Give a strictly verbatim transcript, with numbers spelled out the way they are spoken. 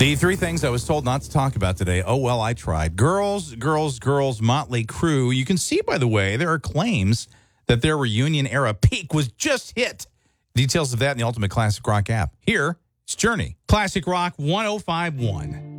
The three things I was told not to talk about today. Oh, well, I tried. Girls, girls, girls, Motley Crue. You can see, by the way, there are claims that their reunion era peak was just hit. Details of that in the Ultimate Classic Rock app. Here, it's Journey. Classic Rock one oh five point one.